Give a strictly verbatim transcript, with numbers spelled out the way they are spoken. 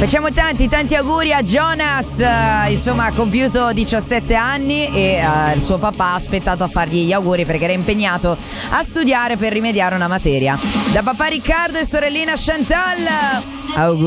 Facciamo tanti tanti auguri a Jonas, uh, insomma ha compiuto diciassette anni e uh, il suo papà ha aspettato a fargli gli auguri perché era impegnato a studiare per rimediare una materia. Da papà Riccardo e sorellina Chantal, auguri.